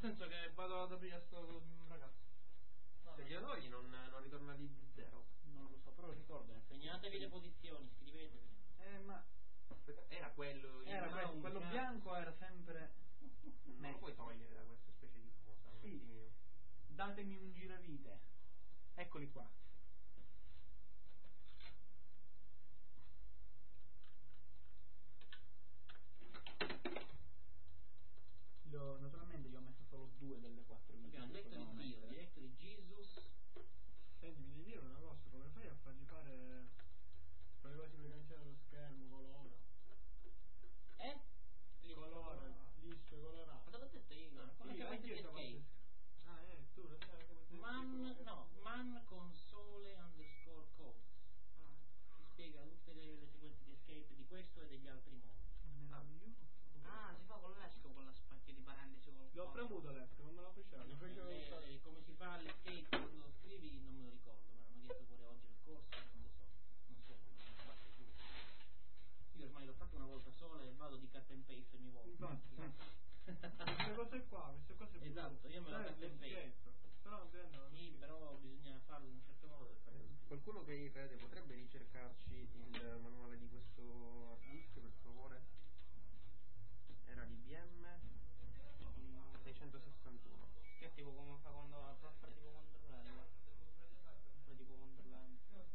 senso che vado ad aprire a sto ragazzo. Se glielo togli non ritorna di zero. Non lo so, però ricordo. Segnatevi le posizioni, scrivetevi. Ma Era quello. quello bianco era sempre. Non lo puoi togliere da questa specie di cosa. Sì. Datemi un giravite. Eccoli qua. Naturalmente gli ho messo solo 2 delle 4 vite. Abbiamo detto di Dio, detto di Jesus. Senti, mi devi dire una cosa, come fai a fargli fare quelle cose per cancellare lo schermo, colora? Colora, liscio e colorato. Ma te l'ho detto io? Sì, anche io tu lo sai come man console _ codes. Ti spiega tutte le sequenze di escape di questo e degli altri mondi. Si fa con l'esco, con la spacchia di parentesi. L'ho premuto l'esco, non me lo faceva. Come si fa l'escape quando lo scrivi non me lo ricordo, me l'hanno chiesto pure oggi nel corso, non lo so. Non so come si fa più. Io ormai l'ho fatto una volta sola e vado di cut and paste ogni volta. Queste cose qua, esatto, io me lo cut and paste. Sì, però bisogna farlo in un certo modo per fare. Qualcuno che è in rete potrebbe ricercarci il manuale di questo artista, per favore? Era l'IBM 661. Che è tipo come fa quando la prof tipo controllare. Tipo controllare.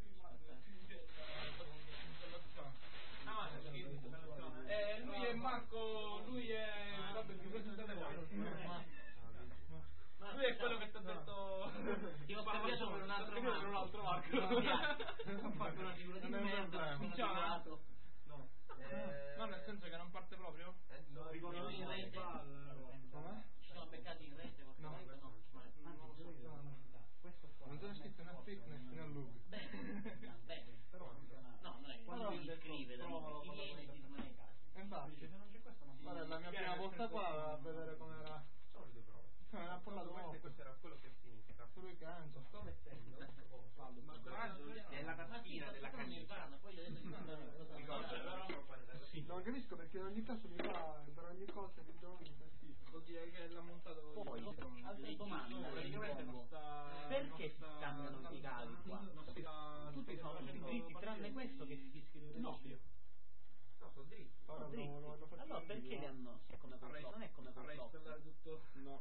Lui è Marco, lui è vabbè, vi presentate voi. Lui è quello che ti ha detto. Ti ho cambiato per un altro Marco. Ho fatto una figura di merda. No. No, nel senso che non parte proprio? No, ricordo in rete. Ci sono beccati in rete qualche volta? No. Non lo so. Questo qua. Non sono scritto né a fitness né a look. Bene. Però no, non è quando si scrive da chi viene ti non è caso. Infatti, se non c'è questo non guarda, la mia prima volta qua a vedere com'era. Sono le due prove. Ha parlato questo era quello che significa. Solo il canto. Sto mettendo è la tastiera della camicia. Poi gli ho detto di mandare cosa non capisco perché in ogni caso mi fa per ogni cosa di giorni vuol dire che l'ha montato. Poi altre domande. Perché si cambiano i cavi qua? Tutti sono dritti tranne questo che si scrive doppio. No, sono dritti. Allora perché li hanno come complotto? Non è come complotto. Tutto. No.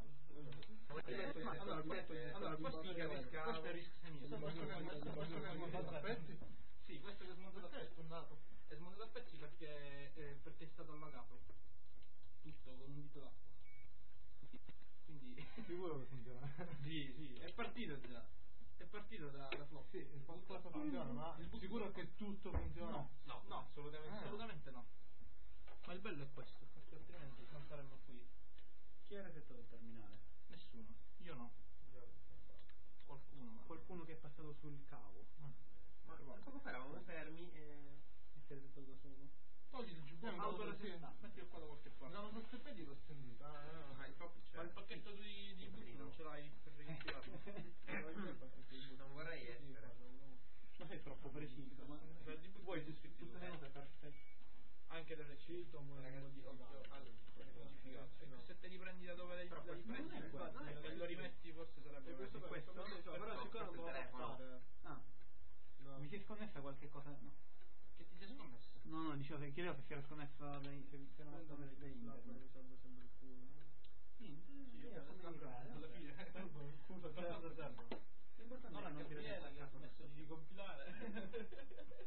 Allora questo è risk sinistra. Questo che è smontato a pezzi? Sì, questo che è smontato a pezzi è smontato a pezzi perché è stato allagato tutto con un dito d'acqua. Quindi sicuro che funziona. Sì, è partito già. È partito da flop. Sì, il qualcosa funziona, ma sicuro che tutto funziona? No, assolutamente no. Ma il bello è questo, perché altrimenti non saremmo qui. Chi ha resetto il terminale? Nessuno. Io no. Qualcuno che è passato sul cavo. Ma poco fa eravamo fermi e si è resettato da solo. Togli il giubbotto, mettilo qua da qualche parte. No, non sospetti l'ho sentito. Ma il pacchetto di Bluetooth non ce l'hai per registrarlo. Non vorrei essere. Ma sei troppo preciso. Ma vuoi tutte le cose perfette. Anche del recito, ragazzi, se te li prendi da dove li prendi e lo rimetti forse sarebbe questo. Però siccome non me lo fare. Mi si è sconnessa qualche cosa? No. Che ti sei sconnesso? No, dicevo se chiedevo se si era sconnessa da internet. Sempre il culo. Niente, sì, alla fine. Scusa, ora non ti che ha smesso di ricompilare.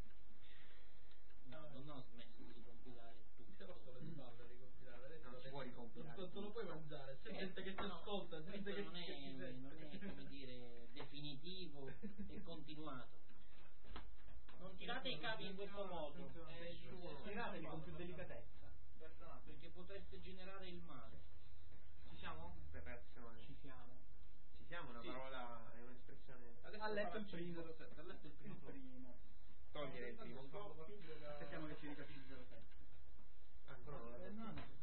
No, non ho smesso di compilare tutto. Mi sono solo le spalle a ricompilare. Non si può ricompilare. Non te lo puoi mangiare. C'è gente che ti ascolta. Questo non è come dire definitivo e continuato. Non tirate i cavi in questo modo. Tirateli con più delicatezza. Perché potreste generare il male. Ci siamo? Per reazione. Ci siamo, una parola, è un'espressione. Ha letto il primo. Togliere il primo. Aspettiamo che ci ricapiti il 07. Ancora non l'ho detto.